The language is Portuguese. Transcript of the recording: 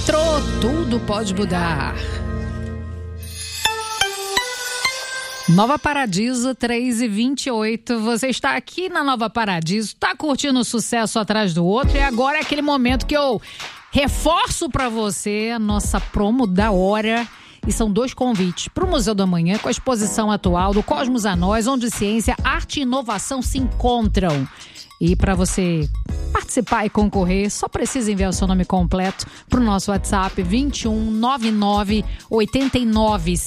Metrô, tudo pode mudar. Nova Paradiso, 3h28. Você está aqui na Nova Paradiso, está curtindo um sucesso atrás do outro, e agora é aquele momento que eu reforço para você a nossa promo da hora. E são 2 convites para o Museu da Manhã, com a exposição atual do Cosmos a Nós, onde ciência, arte e inovação se encontram. E para você participar e concorrer, só precisa enviar o seu nome completo para o nosso WhatsApp 21 99 89